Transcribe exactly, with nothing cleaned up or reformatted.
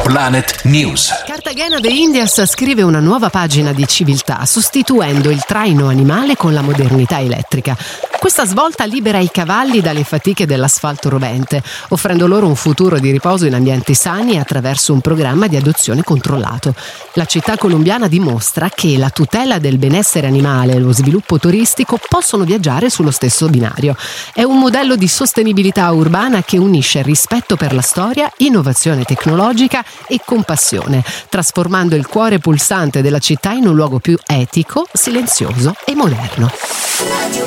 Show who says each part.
Speaker 1: Planet News.
Speaker 2: Cartagena de Indias scrive una nuova pagina di civiltà, sostituendo il traino animale con la modernità elettrica. Questa svolta libera i cavalli dalle fatiche dell'asfalto rovente, offrendo loro un futuro di riposo in ambienti sani attraverso un programma di adozione controllato. La città colombiana dimostra che la tutela del benessere animale e lo sviluppo turistico possono viaggiare sullo stesso binario. È un modello di sostenibilità urbana che unisce rispetto per la storia, innovazione tecnologica e compassione, trasformando il cuore pulsante della città in un luogo più etico, silenzioso e moderno.